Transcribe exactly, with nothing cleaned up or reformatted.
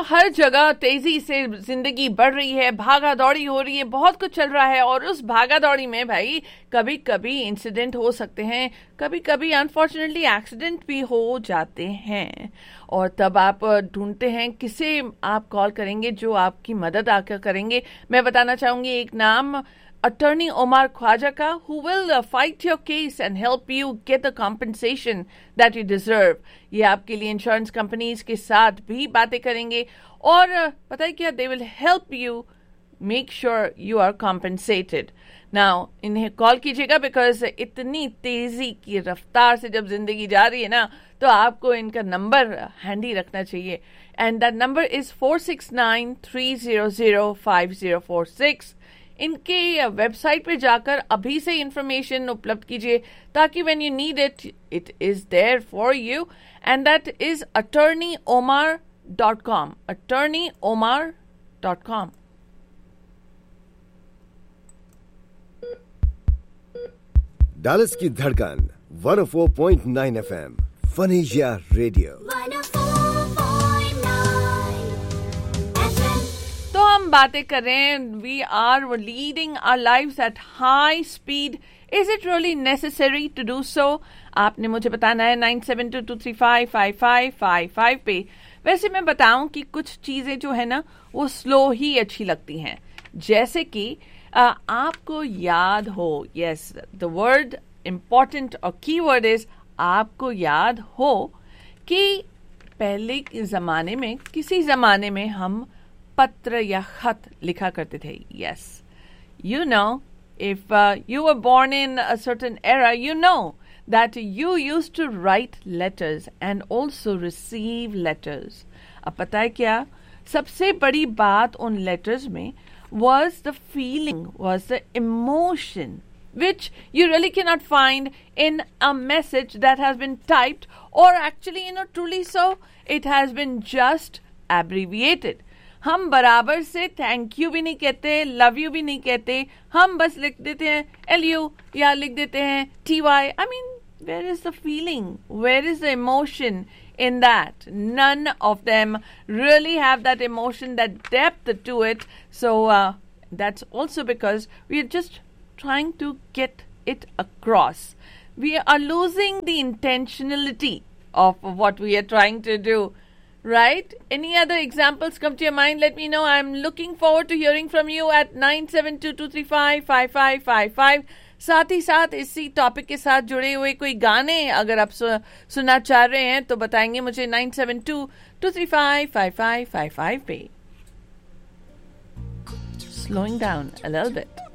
हर जगह तेजी से जिंदगी बढ़ रही है, भागा दौड़ी हो रही है, बहुत कुछ चल रहा है और उस भागा दौड़ी में भाई कभी कभी इंसिडेंट हो सकते हैं, कभी कभी अनफॉर्चुनेटली एक्सीडेंट भी हो जाते हैं। और तब आप ढूंढते हैं किसे आप कॉल करेंगे जो आपकी मदद आकर करेंगे। मैं बताना चाहूंगी एक नाम, Attorney Omar Khwaja ka, who will uh, fight your case and help you get the compensation that you deserve. ये आपके लिए इंश्योरेंस कंपनीज के साथ भी बातें करेंगे और uh, पता है क्या, they will help you make sure you are compensated. Now इन्हें कॉल कीजिएगा बिकॉज इतनी तेजी की रफ्तार से जब जिंदगी जा रही है ना, तो आपको इनका नंबर हैंडी रखना चाहिए। And that number is four six nine three zero zero five zero four six. इनके वेबसाइट पे जाकर अभी से इंफॉर्मेशन उपलब्ध कीजिए ताकि when you need it it is there for you, and that is attorney OMR dot com, attorney OMR dot com. Dallas की धड़कन one O four point nine F M फनेजिया radio. तो हम बातें कर रहे हैं, we are leading our lives at high speed, is it really necessary to do so? आपने मुझे बताना है nine seven to to three five five five five five पे। वैसे मैं बताऊं कि कुछ चीजें जो है ना वो स्लो ही अच्छी लगती हैं, जैसे कि आ, आपको याद हो, यस द वर्ड इंपॉर्टेंट और की वर्ड इज आपको याद हो कि पहले के जमाने में, किसी जमाने में हम पत्र या खत लिखा करते थे। Yes, you know, if uh, you were born in a certain era, you know that you used to write letters and also receive letters. अब पता है क्या, सबसे बड़ी बात उन letters में was the feeling, was the emotion, which you really cannot find in a message that has been typed, or actually, you know, truly so, it has been just abbreviated. हम बराबर से थैंक यू भी नहीं कहते, love you भी नहीं कहते, हम बस लिख देते हैं एल यू या लिख देते हैं T Y. I mean, where is the feeling, where is the emotion in that? None of them really have that emotion, that depth to it. So uh, that's also because we are just trying to get it across. We are losing the intentionality of what we are trying to do. Right? Any other examples come to your mind? Let me know. I'm looking forward to hearing from you at nine seven two two three five five five five five. साथ ही साथ इसी topic के साथ जुड़े हुए कोई गाने अगर आप सु, सुनना चाह रहे हैं तो बताएंगे मुझे nine seven to to three five five five five five पे. Slowing down a little bit.